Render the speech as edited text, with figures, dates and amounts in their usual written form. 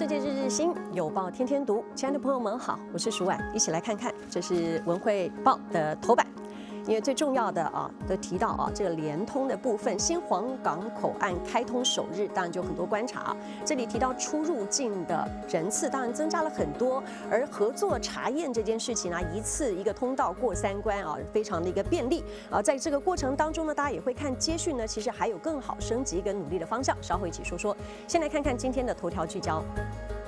界日日新，有报天天读。亲爱的朋友们好，我是舒婉，一起来看看，这是文汇报的头版。因为最重要的都提到这个联通的部分，新黄港口岸开通首日，当然就很多观察。这里提到出入境的人次，当然增加了很多，而合作查验这件事情呢，一次一个通道过3关非常的一个便利在这个过程当中呢，大家也会看接续呢，其实还有更好升级跟努力的方向，稍后一起说说。先来看看今天的头条聚焦。